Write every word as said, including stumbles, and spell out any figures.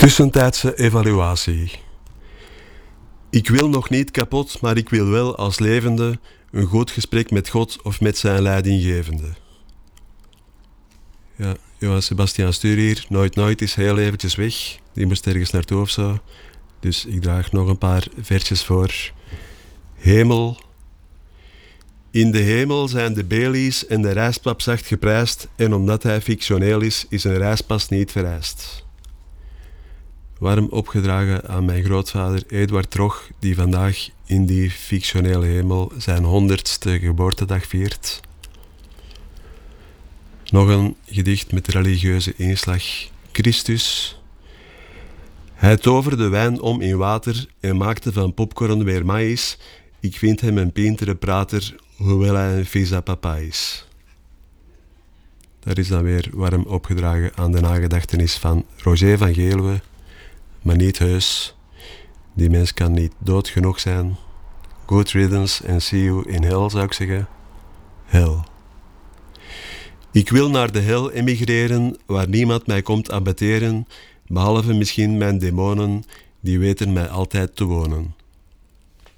Tussentijdse evaluatie. Ik wil nog niet kapot, maar ik wil wel als levende een goed gesprek met God of met zijn leidinggevende. Ja, Johan Sebastian Stuur hier. Nooit Nooit is heel eventjes weg. Die moest ergens naartoe of zo. Dus ik draag nog een paar versjes voor. Hemel. In de hemel zijn de Baileys en de rijstpap zacht geprijsd en omdat hij fictioneel is, is een reispas niet vereist. Warm opgedragen aan mijn grootvader Eduard Trog, die vandaag in die fictionele hemel zijn honderdste geboortedag viert. Nog een gedicht met religieuze inslag. Christus. Hij toverde wijn om in water en maakte van popcorn weer maïs. Ik vind hem een pintere prater, hoewel hij een visa papa is. Dat is dan weer warm opgedragen aan de nagedachtenis van Roger van Geluwe, maar niet heus. Die mens kan niet dood genoeg zijn. Good riddance and see you in hell, zou ik zeggen. Hell. Ik wil naar de hel emigreren, waar niemand mij komt abatteren, behalve misschien mijn demonen, die weten mij altijd te wonen.